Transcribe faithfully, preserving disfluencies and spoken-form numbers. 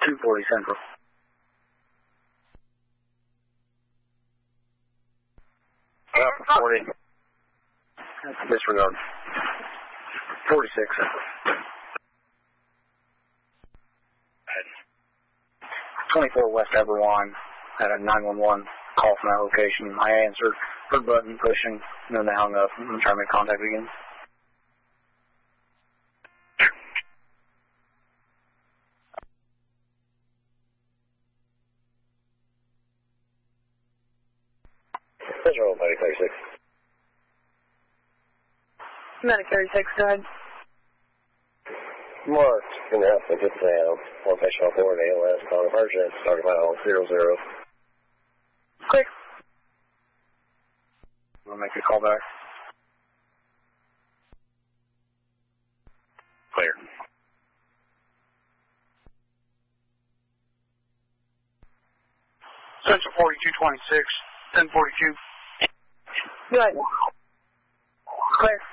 two forty Central. Alpha forty. Disregard. forty-six Central. twenty-four West Eberwine. Had a nine one one call from that location. I answered, heard button pushing, and then they hung up and tried to make contact again. Central, Medic thirty-six. Medic thirty-six, go ahead. Mark, in the house, just down. One patient on board, A L S, calling emergent, starting mile zero zero. Quick. We'll make a call back. Clear. Central forty-two twenty-six, ten forty-two. Go ahead. Clear.